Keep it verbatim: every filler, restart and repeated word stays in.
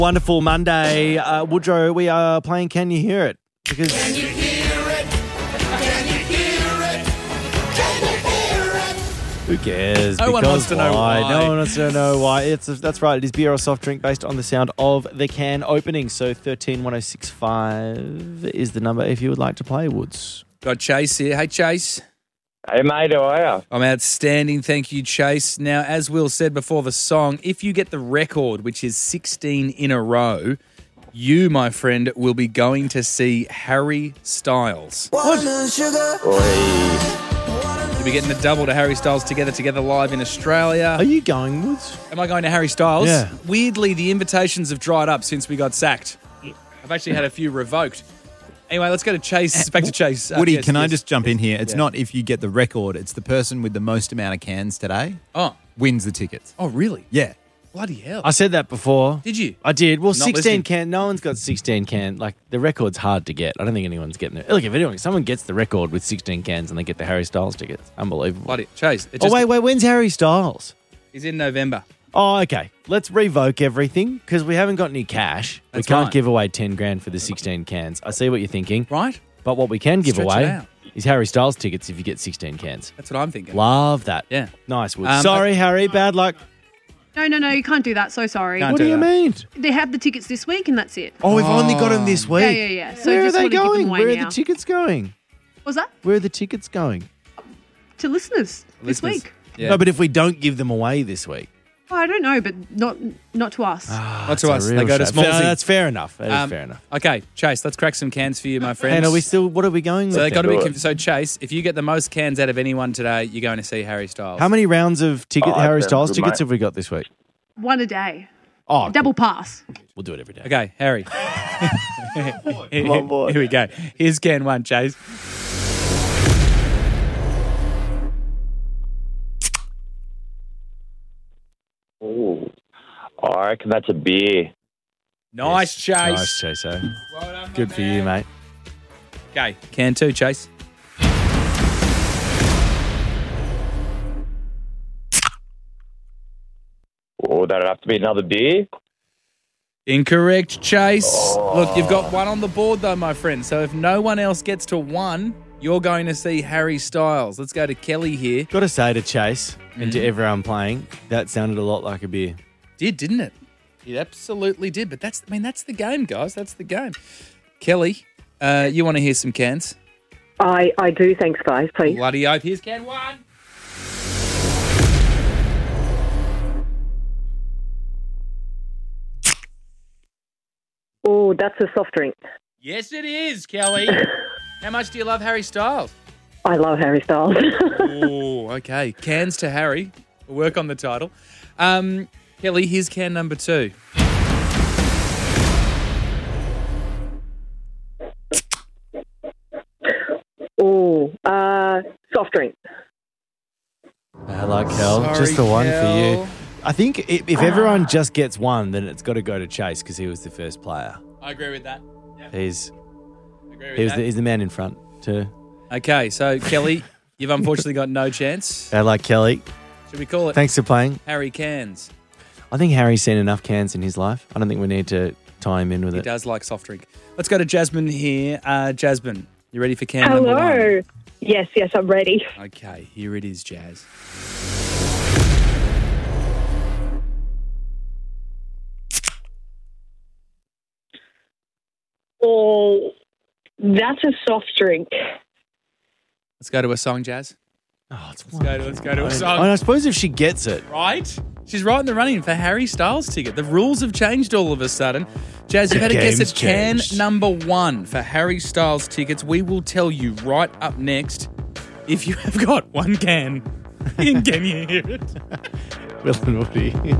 Wonderful Monday. Uh, Woodrow, we are playing Can You Hear It? Because Can you hear it? Can you hear it? Can you hear it? who cares? No one Because wants to know why. No one wants to know why. It's That's right. It is beer or soft drink based on the sound of the can opening. So thirteen one oh six five is the number if you would like to play, Woods. Got Chase here. Hey, Chase. Hey, mate, how are you? I'm outstanding. Thank you, Chase. Now, as Will said before the song, if you get the record, which is sixteen in a row, you, my friend, will be going to see Harry Styles. What? You'll be getting the double to Harry Styles together, together live in Australia. Are you going, Woods? Am I going to Harry Styles? Yeah. Weirdly, the invitations have dried up since we got sacked. I've actually had a few revoked. Anyway, let's go to Chase. Back to Chase. Uh, Woody, yes, can I yes. just jump in here? It's Yeah. not if you get the record. It's the person with the most amount of cans today Oh. wins the tickets. Oh, really? Yeah. Bloody hell. I said that before. Did you? I did. Well, Not sixteen listening. can. No one's got sixteen can. Like, the record's hard to get. I don't think anyone's getting it. Look, if anyone, someone gets the record with sixteen cans and they get the Harry Styles tickets, unbelievable. Bloody Chase. It Oh, just, wait, wait. When's Harry Styles? He's in November. Oh, okay. Let's revoke everything because we haven't got any cash. That's we can't right. give away ten grand for the sixteen cans. I see what you're thinking. Right? But what we can give Stretch it away out. is Harry Styles tickets if you get sixteen cans. That's what I'm thinking. Love that. Yeah. Nice, Wood. Um, Sorry, Harry. Bad luck. No, no, no, you can't do that. So sorry. Can't What do do you that. mean? They have the tickets this week and that's it. Oh, we've only got them this week. Yeah, yeah, yeah. So Where are just they want to give them going? away Where are now. the tickets going? What was that? Where are the tickets going? To listeners, this Listeners. week. Yeah. No, but if we don't give them away this week. Oh, I don't know, but not not to us. Not That's to a us. real They go to shame. Smallsy. Fair- That's fair enough. That is Um, fair enough. Okay, Chase, let's crack some cans for you, my friends. And are we still, what are we going So with? they got to be Do it. conf- so Chase. If you get the most cans out of anyone today, you're going to see Harry Styles. How many rounds of ticket Oh, Harry sounds Styles good, tickets mate. have we got this week? One a day. Oh, Double pass. We'll do it every day. Okay, Harry. Come on, boy. Here we go. Here's can one, Chase. Ooh. I reckon that's a beer. Nice, Chase. Nice, Chase. eh? Well done, my Good for man. you, mate. Okay, can two, Chase. Oh, that'd have to be another beer. Incorrect, Chase. Look, you've got one on the board, though, my friend. So if no one else gets to one, you're going to see Harry Styles. Let's go to Kelly here. Got to say to Chase and Mm. to everyone playing, that sounded a lot like a beer. Did, didn't it? It absolutely did. But that's, I mean, that's the game, guys. That's the game. Kelly, uh, you want to hear some cans? I, I do, thanks, guys, please. Bloody oath. Here's can one. Oh, that's a soft drink. Yes, it is, Kelly. How much do you love Harry Styles? I love Harry Styles. Oh, okay. Cans to Harry. We'll work on the title. Um, Kelly, here's can number two. oh, uh, soft drink. I like Kel. Sorry, Just the one for Kel. you. I think if, if everyone just gets one, then it's got to go to Chase because he was the first player. I agree with that. Yep, He's I agree with he was that. the, he's the man in front too. Okay, so Kelly, you've unfortunately got no chance. I like Kelly. Should we call it Thanks for playing. Harry Cans? I think Harry's seen enough cans in his life. I don't think we need to tie him in with He it. does like soft drink. Let's go to Jasmine here. Uh, Jasmine, you ready for can number one? Hello. Yes, yes, I'm ready. Okay, here it is, Jazz. Oh, that's a soft drink. Let's go to a song, Jazz. Oh, it's Let's go to, let's go to a I, song. I suppose if she gets it, Right? She's right in the running for Harry Styles ticket. The rules have changed all of a sudden. Jazz, you've had a guess game's at can changed. number one for Harry Styles tickets. We will tell you right up next if you have got one can in Can You Hear It? Will and Woody.